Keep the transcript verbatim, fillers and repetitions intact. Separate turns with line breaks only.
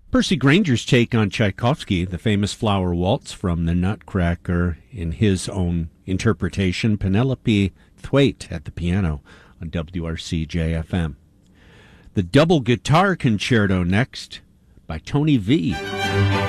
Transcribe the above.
Percy Granger's take on Tchaikovsky, the famous Flower Waltz from the Nutcracker, in his own interpretation. Penelope Thwaite at the piano on W R C J F M. The Double Guitar Concerto next by Tony V.